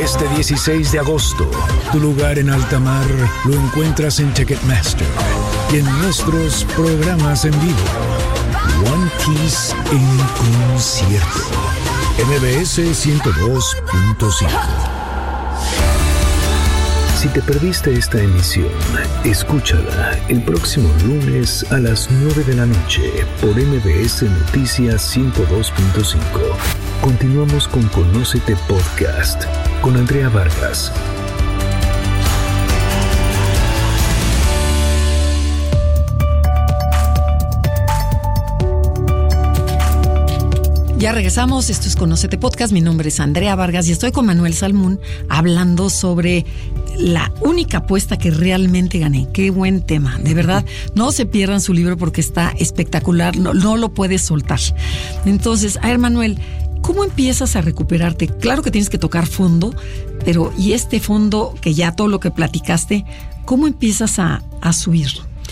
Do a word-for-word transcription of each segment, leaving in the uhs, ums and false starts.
Este dieciséis de agosto, tu lugar en alta mar lo encuentras en Ticketmaster y en nuestros programas en vivo. One Kiss en concierto. M B S ciento dos punto cinco. Si te perdiste esta emisión, escúchala el próximo lunes a las nueve de la noche por M B S Noticias ciento dos punto cinco. Continuamos con Conócete Podcast con Andrea Vargas. Ya regresamos, esto es Conócete Podcast, mi nombre es Andrea Vargas y estoy con Manuel Salmún hablando sobre la única apuesta que realmente gané. Qué buen tema, de verdad, no se pierdan su libro porque está espectacular, no, no lo puedes soltar. Entonces, a ver Manuel, ¿cómo empiezas a recuperarte? Claro que tienes que tocar fondo, pero y este fondo que ya todo lo que platicaste, ¿cómo empiezas a, a subir?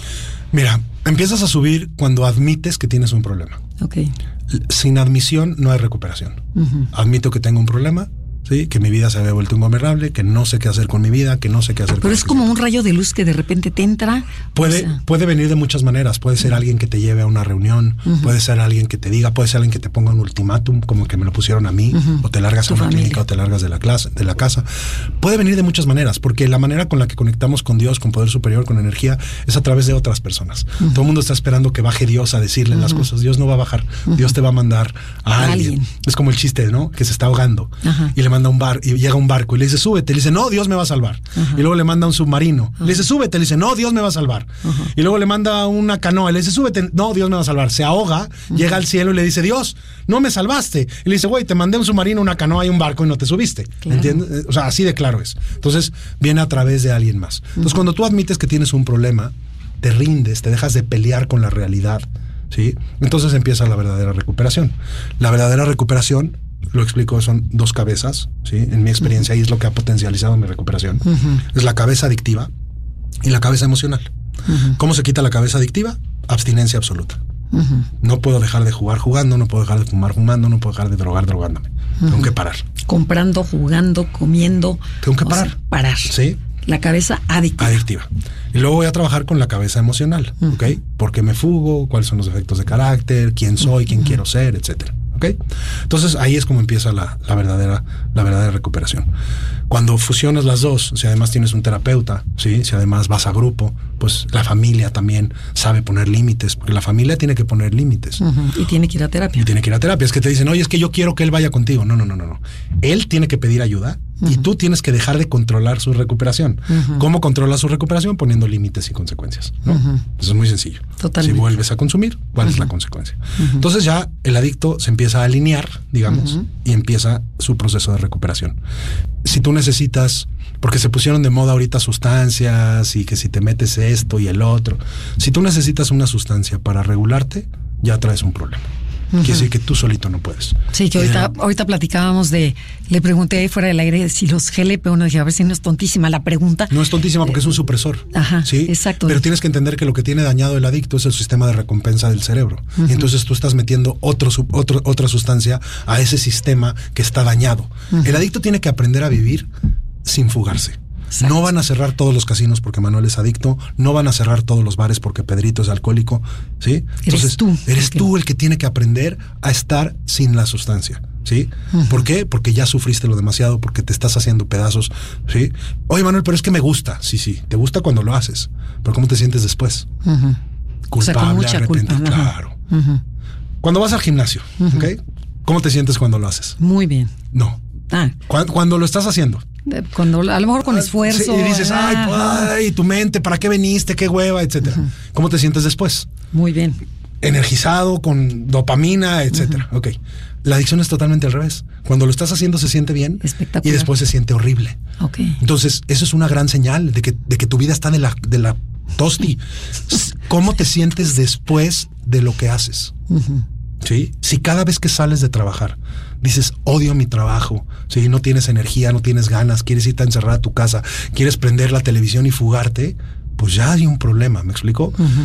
Mira, empiezas a subir cuando admites que tienes un problema. Ok. Sin admisión no hay recuperación. Uh-huh. Admito que tengo un problema, ¿sí? Que mi vida se había vuelto ingobernable, que no sé qué hacer con mi vida, que no sé qué hacer Pero con es como un rayo de luz que de repente te entra. Puede, o sea. puede venir de muchas maneras. Puede ser uh-huh. alguien que te lleve a una reunión, uh-huh. puede ser alguien que te diga, puede ser alguien que te ponga un ultimátum, como que me lo pusieron a mí, uh-huh. o te largas tu a una familia. Clínica, o te largas de la clase, de la casa. Puede venir de muchas maneras, porque la manera con la que conectamos con Dios, con poder superior, con energía, es a través de otras personas. Uh-huh. Todo el mundo está esperando que baje Dios a decirle uh-huh. las cosas. Dios no va a bajar. Uh-huh. Dios te va a mandar a, a alguien. alguien. Es como el chiste, ¿no? Que se está ahogando uh-huh. y le manda un bar y llega un barco y le dice, súbete, le dice, no, Dios me va a salvar. Uh-huh. Y luego le manda un submarino, uh-huh. le dice, súbete, le dice, no, Dios me va a salvar. Uh-huh. Y luego le manda una canoa, le dice, súbete, no, Dios me va a salvar. Se ahoga, uh-huh. llega al cielo y le dice, Dios, no me salvaste. Y le dice, güey, te mandé un submarino, una canoa y un barco y no te subiste. Claro. ¿Entiendes? O sea, así de claro es. Entonces, viene a través de alguien más. Entonces, uh-huh. cuando tú admites que tienes un problema, te rindes, te dejas de pelear con la realidad, ¿sí? Entonces empieza la verdadera recuperación. La verdadera recuperación, lo explico, son dos cabezas, ¿sí? En mi experiencia, uh-huh. y es lo que ha potencializado mi recuperación. Uh-huh. Es la cabeza adictiva y la cabeza emocional. Uh-huh. ¿Cómo se quita la cabeza adictiva? Abstinencia absoluta. Uh-huh. No puedo dejar de jugar jugando, no puedo dejar de fumar fumando, no puedo dejar de drogar drogándome. Uh-huh. Tengo que parar. Comprando, jugando, comiendo. Tengo que parar. O sea, parar. Sí. La cabeza adictiva. Adictiva. Y luego voy a trabajar con la cabeza emocional, uh-huh. ¿ok? ¿Por qué me fugo? ¿Cuáles son los efectos de carácter? ¿Quién soy? ¿Quién uh-huh. quiero ser? Etcétera. ¿Ok? Entonces ahí es como empieza la, la verdadera la verdadera recuperación. Cuando fusionas las dos, si además tienes un terapeuta, ¿sí? Si además vas a grupo, pues la familia también sabe poner límites, porque la familia tiene que poner límites. Uh-huh. Y tiene que ir a terapia. Y tiene que ir a terapia. Es que te dicen, oye, es que yo quiero que él vaya contigo. No, no, no, no, no. Él tiene que pedir ayuda uh-huh. y tú tienes que dejar de controlar su recuperación. Uh-huh. ¿Cómo controlas su recuperación? Poniendo límites y consecuencias, ¿no? Uh-huh. Eso es muy sencillo. Totalmente. Si vuelves a consumir, ¿cuál uh-huh. es la consecuencia? Uh-huh. Entonces ya el adicto se empieza a alinear, digamos, uh-huh. y empieza su proceso de recuperación. Si tú necesitas, porque se pusieron de moda ahorita sustancias y que si te metes esto y el otro, si tú necesitas una sustancia para regularte, ya traes un problema. Uh-huh. Quiere decir que tú solito no puedes. Sí, que ahorita, eh, ahorita platicábamos de, le pregunté ahí fuera del aire si los G L P uno, dije, a ver si no es tontísima la pregunta. No es tontísima porque eh, es un supresor. Ajá, ¿sí? Exacto. Pero tienes que entender que lo que tiene dañado el adicto es el sistema de recompensa del cerebro. Uh-huh. Y entonces tú estás metiendo otro, otro, otra sustancia a ese sistema que está dañado. Uh-huh. El adicto tiene que aprender a vivir sin fugarse. Exacto. No van a cerrar todos los casinos porque Manuel es adicto, no van a cerrar todos los bares porque Pedrito es alcohólico, ¿sí? Entonces, eres tú. Eres okay. tú el que tiene que aprender a estar sin la sustancia, ¿sí? Uh-huh. ¿Por qué? Porque ya sufriste lo demasiado, porque te estás haciendo pedazos, ¿sí? Oye, Manuel, pero es que me gusta. Sí, sí, te gusta cuando lo haces, pero ¿cómo te sientes después? Uh-huh. Culpable, o sea, con mucha arrepentido, culpa. Claro. Uh-huh. Cuando vas al gimnasio, uh-huh. ¿ok? ¿Cómo te sientes cuando lo haces? Muy bien. No. Ah. Cuando, cuando lo estás haciendo. Cuando a lo mejor con esfuerzo. Sí, y dices, ah, ay, ay, tu mente, ¿para qué veniste? Qué hueva, etcétera. Uh-huh. ¿Cómo te sientes después? Muy bien. Energizado, con dopamina, etcétera. Uh-huh. Ok. La adicción es totalmente al revés. Cuando lo estás haciendo se siente bien y después se siente horrible. Ok. Entonces, eso es una gran señal de que, de que tu vida está de la, de la tosti. ¿Cómo te sientes después de lo que haces? Uh-huh. ¿Sí? Si cada vez que sales de trabajar dices, odio mi trabajo, ¿sí? No tienes energía, no tienes ganas, quieres irte a encerrar a tu casa, quieres prender la televisión y fugarte, pues ya hay un problema, ¿me explico? Uh-huh.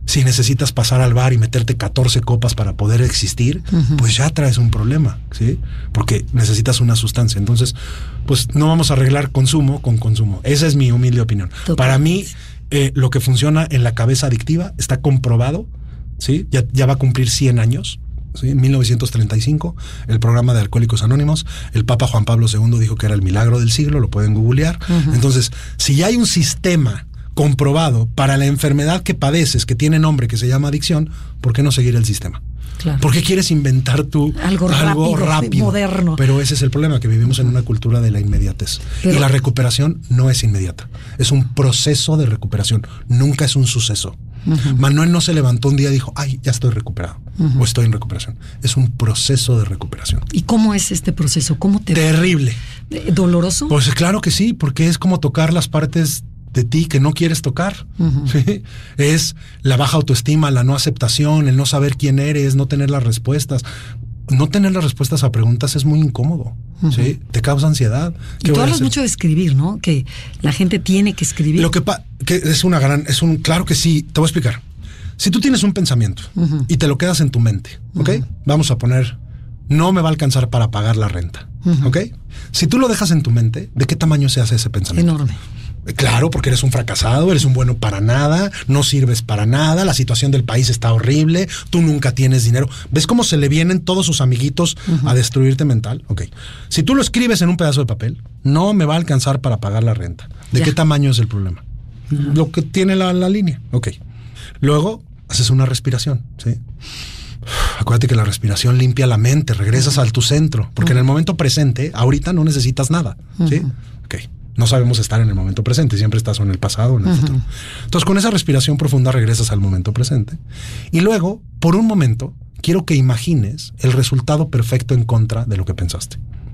Si necesitas pasar al bar y meterte catorce copas para poder existir, uh-huh. pues ya traes un problema, ¿sí? Porque necesitas una sustancia. Entonces, pues no vamos a arreglar consumo con consumo. Esa es mi humilde opinión. Totalmente. Para mí, eh, lo que funciona en la cabeza adictiva está comprobado, ¿sí? Ya, ya va a cumplir cien años. ¿Sí? En mil novecientos treinta y cinco, el programa de Alcohólicos Anónimos, el Papa Juan Pablo segundo dijo que era el milagro del siglo, lo pueden googlear. Uh-huh. Entonces, si ya hay un sistema comprobado para la enfermedad que padeces, que tiene nombre, que se llama adicción, ¿por qué no seguir el sistema? Claro. ¿Por qué quieres inventar tú algo, algo rápido, rápido, moderno? Pero ese es el problema, que vivimos en una cultura de la inmediatez. Pero, y la recuperación no es inmediata, es un proceso de recuperación, nunca es un suceso. Uh-huh. Manuel no se levantó un día y dijo, ay, ya estoy recuperado, uh-huh. o estoy en recuperación. Es un proceso de recuperación. ¿Y cómo es este proceso? ¿Cómo te Terrible. ¿Doloroso? Pues claro que sí, porque es como tocar las partes de ti que no quieres tocar. Uh-huh. ¿Sí? Es la baja autoestima, la no aceptación, el no saber quién eres, no tener las respuestas. No tener las respuestas a preguntas es muy incómodo. Uh-huh. ¿Sí? Te causa ansiedad. Y tú hablas mucho de escribir, ¿no? Que la gente tiene que escribir. Lo que, pa- que es una gran, es un, claro que sí, te voy a explicar. Si tú tienes un pensamiento uh-huh. y te lo quedas en tu mente, ¿ok? Uh-huh. Vamos a poner, no me va a alcanzar para pagar la renta, uh-huh. ¿ok? Si tú lo dejas en tu mente, ¿de qué tamaño se hace ese pensamiento? Enorme. Claro, porque eres un fracasado, eres un bueno para nada, no sirves para nada, la situación del país está horrible, tú nunca tienes dinero. ¿Ves cómo se le vienen todos sus amiguitos uh-huh. a destruirte mental? Ok. Si tú lo escribes en un pedazo de papel, no me va a alcanzar para pagar la renta. ¿De ya. qué tamaño es el problema? Uh-huh. Lo que tiene la, la línea. Ok. Luego haces una respiración, ¿sí? Acuérdate que la respiración limpia la mente, regresas uh-huh. al tu centro, porque uh-huh. en el momento presente, ahorita no necesitas nada, ¿sí? Uh-huh. Ok. No sabemos estar en el momento presente, siempre estás en el pasado o en el uh-huh. futuro. Entonces, con esa respiración profunda regresas al momento presente. Y luego, por un momento, quiero que imagines el resultado perfecto en contra de lo que pensaste.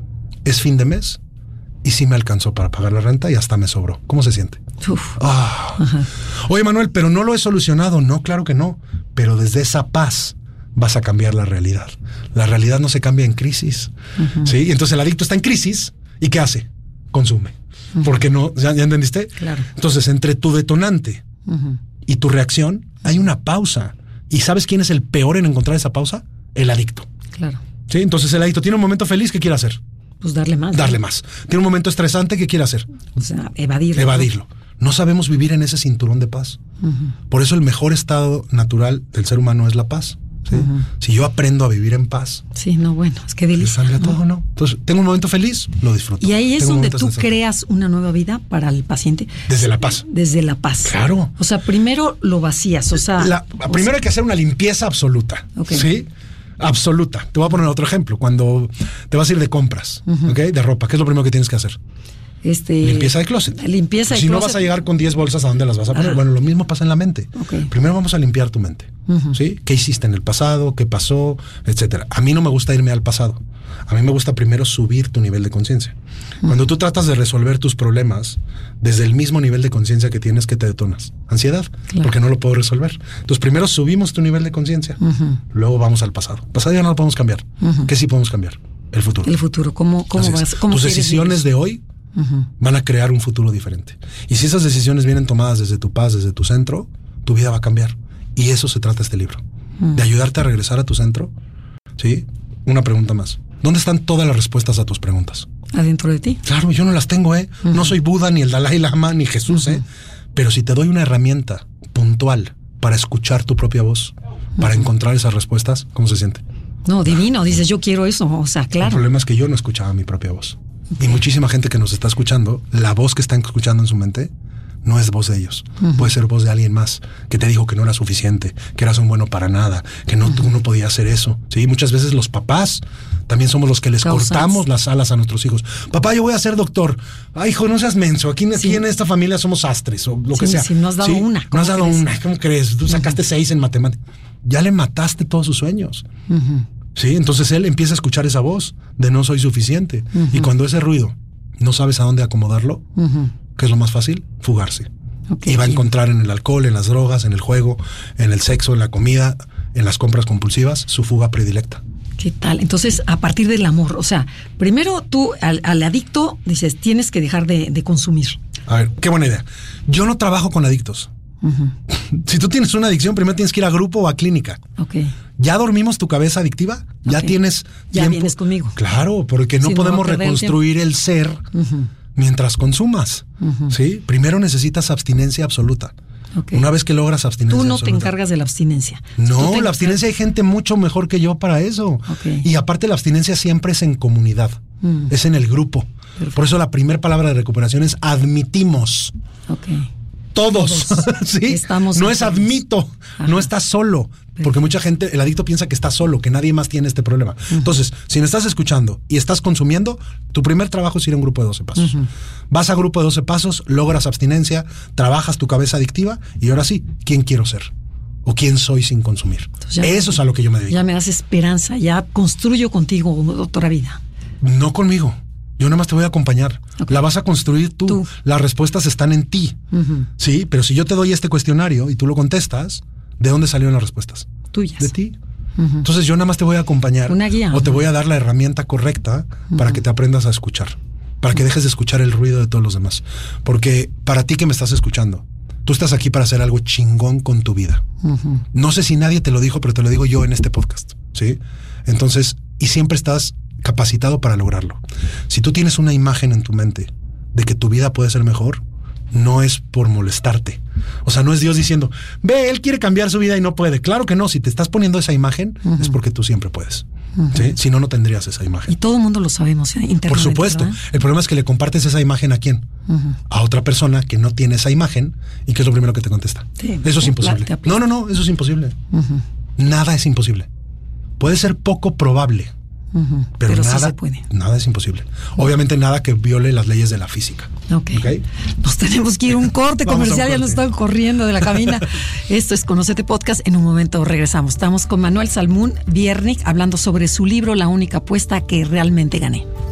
Es fin de mes y sí me alcanzó para pagar la renta y hasta me sobró. ¿Cómo se siente? Uf. Oh. Uh-huh. Oye, Manuel, pero no lo he solucionado. No, claro que no. Pero desde esa paz vas a cambiar la realidad. La realidad no se cambia en crisis. Uh-huh. ¿Sí? Y entonces el adicto está en crisis y ¿qué hace? Consume. Porque no, ¿ya, ya entendiste? Claro. Entonces, entre tu detonante uh-huh. y tu reacción, hay una pausa. ¿Y sabes quién es el peor en encontrar esa pausa? El adicto. Claro. ¿Sí? Entonces, el adicto tiene un momento feliz, ¿qué quiere hacer? Pues darle más. Darle más. Tiene un momento estresante, ¿qué quiere hacer? O sea, evadirlo. Evadirlo. No sabemos vivir en ese cinturón de paz. Uh-huh. Por eso el mejor estado natural del ser humano es la paz. ¿Sí? Uh-huh. Si yo aprendo a vivir en paz. Sí, no, bueno, es que delicia. Cambia todo, ¿no? Entonces, tengo un momento feliz, lo disfruto. Y ahí es tengo donde tú creas una nueva vida para el paciente. Desde la paz. Desde la paz. Claro. O sea, primero lo vacías, o sea. La, o primero sea, hay que hacer una limpieza absoluta. Okay. ¿Sí? Absoluta. Te voy a poner otro ejemplo. Cuando te vas a ir de compras, uh-huh. ¿ok? De ropa, ¿qué es lo primero que tienes que hacer? Este, limpieza de closet. Limpieza de si closet. no vas a llegar con diez bolsas, ¿a dónde las vas a poner? Ajá. Bueno, lo mismo pasa en la mente. Okay. Primero vamos a limpiar tu mente. Uh-huh. ¿Sí? ¿Qué hiciste en el pasado? ¿Qué pasó? Etcétera. A mí no me gusta irme al pasado. A mí me gusta primero subir tu nivel de conciencia. Uh-huh. Cuando tú tratas de resolver tus problemas desde el mismo nivel de conciencia que tienes, ¿qué te detonas? Ansiedad, claro. porque no lo puedo resolver. Entonces primero subimos tu nivel de conciencia, uh-huh. luego vamos al pasado. El pasado ya no lo podemos cambiar. Uh-huh. ¿Qué sí podemos cambiar? El futuro. El futuro. ¿Cómo, cómo vas? ¿Cómo tus decisiones de hoy uh-huh. van a crear un futuro diferente. Y si esas decisiones vienen tomadas desde tu paz, desde tu centro, tu vida va a cambiar. Y eso se trata este libro. Uh-huh. De ayudarte a regresar a tu centro. ¿Sí? Una pregunta más. ¿Dónde están todas las respuestas a tus preguntas? Adentro de ti. Claro, yo no las tengo, ¿eh? Uh-huh. No soy Buda, ni el Dalai Lama, ni Jesús, uh-huh. ¿eh? Pero si te doy una herramienta puntual para escuchar tu propia voz, uh-huh. para encontrar esas respuestas, ¿cómo se siente? No, divino. Dices, yo quiero eso. O sea, claro. El problema es que yo no escuchaba mi propia voz. Okay. Y muchísima gente que nos está escuchando, la voz que están escuchando en su mente no es voz de ellos. Uh-huh. Puede ser voz de alguien más que te dijo que no era suficiente, que eras un bueno para nada, que no, uh-huh. tú no podías hacer eso. Sí, muchas veces los papás también somos los que les Causas. cortamos las alas a nuestros hijos. Papá, yo voy a ser doctor. Ay, hijo, no seas menso. Aquí, sí. aquí en esta familia somos astres o lo sí, que sea. Sí, no has dado ¿Sí? una. No has dado crees? una. ¿Cómo crees? Tú sacaste uh-huh. seis en matemáticas. Ya le mataste todos sus sueños. Uh-huh. Sí, entonces él empieza a escuchar esa voz de no soy suficiente. Uh-huh. Y cuando ese ruido no sabes a dónde acomodarlo, uh-huh. ¿qué es lo más fácil? Fugarse. Okay, y va a encontrar en el alcohol, en las drogas, en el juego, en el sexo, en la comida, en las compras compulsivas, su fuga predilecta. ¿Qué tal? Entonces, a partir del amor, o sea, primero tú al, al adicto dices, tienes que dejar de, de consumir. A ver, qué buena idea. Yo no trabajo con adictos. Uh-huh. Si tú tienes una adicción, primero tienes que ir a grupo o a clínica. Okay. ¿Ya dormimos tu cabeza adictiva? ¿Ya okay. tienes Ya tiempo? vienes conmigo. Claro, porque no sí, podemos no reconstruir el, el ser uh-huh. mientras consumas. Uh-huh. ¿Sí? Primero necesitas abstinencia absoluta. Okay. Una vez que logras abstinencia Tú no absoluta, te encargas de la abstinencia. No, la abstinencia hay gente mucho mejor que yo para eso. Okay. Y aparte la abstinencia siempre es en comunidad, mm. es en el grupo. Perfecto. Por eso la primera palabra de recuperación es admitimos. Okay. Todos, Todos. ¿Sí? Estamos no es admito, Ajá. no estás solo. Perfecto. Porque mucha gente, el adicto piensa que está solo, que nadie más tiene este problema. Uh-huh. Entonces, si me estás escuchando y estás consumiendo, tu primer trabajo es ir a un grupo de doce pasos. Uh-huh. Vas a grupo de doce pasos, logras abstinencia, trabajas tu cabeza adictiva y ahora sí, ¿quién quiero ser? ¿O quién soy sin consumir? Eso me, es a lo que yo me dedico. Ya me das esperanza, ya construyo contigo, doctora Vida. No conmigo. Yo nada más te voy a acompañar. Okay. La vas a construir tú. tú. Las respuestas están en ti. Uh-huh. Sí, pero si yo te doy este cuestionario y tú lo contestas, ¿de dónde salieron las respuestas? Tuyas. De ti. Uh-huh. Entonces yo nada más te voy a acompañar. Una guía. O te voy a dar la herramienta correcta uh-huh. para que te aprendas a escuchar. Para que dejes de escuchar el ruido de todos los demás. Porque para ti que me estás escuchando, tú estás aquí para hacer algo chingón con tu vida. Uh-huh. No sé si nadie te lo dijo, pero te lo digo yo en este podcast. ¿Sí? Entonces, y siempre estás capacitado para lograrlo. Si tú tienes una imagen en tu mente de que tu vida puede ser mejor, no es por molestarte. O sea, no es Dios diciendo, ve, él quiere cambiar su vida y no puede. Claro que no, si te estás poniendo esa imagen, uh-huh. es porque tú siempre puedes. Uh-huh. ¿Sí? Si no, no tendrías esa imagen. Y todo el mundo lo sabemos, ¿eh? Por supuesto. ¿Verdad? El problema es que le compartes esa imagen ¿a quién? Uh-huh. A otra persona que no tiene esa imagen y que es lo primero que te contesta. Sí, eso es imposible. No, no, no, eso es imposible. Uh-huh. Nada es imposible. Puede ser poco probable. Uh-huh. Pero, Pero nada, sí se puede. Nada es imposible. Obviamente nada que viole las leyes de la física. Okay. ¿Okay? Nos tenemos que ir a un corte comercial, un corte. Ya nos están corriendo de la cabina. Esto es Conócete Podcast. En un momento regresamos. Estamos con Manuel Salmún Viernik hablando sobre su libro La única apuesta que realmente gané.